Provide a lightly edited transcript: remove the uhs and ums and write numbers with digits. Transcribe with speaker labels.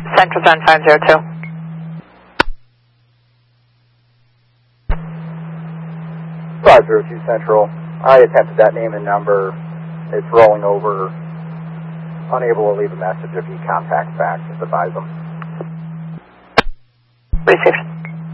Speaker 1: Central John 502.
Speaker 2: Roger, 2 Central. I attempted that name and number. It's rolling over. Unable to leave a message. If you contact back, just advise them.
Speaker 1: Received.